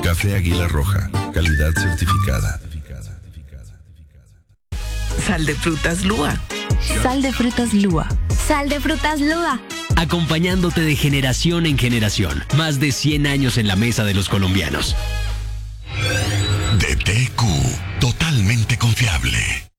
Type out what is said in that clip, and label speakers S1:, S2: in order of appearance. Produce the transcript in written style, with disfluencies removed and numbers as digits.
S1: Café Águila Roja, calidad certificada.
S2: Sal de frutas Lua.
S3: Sal de frutas Lua.
S4: Sal de frutas Lua.
S5: Acompañándote de generación en generación. Más de 100 años en la mesa de los colombianos.
S6: DTQ, totalmente confiable.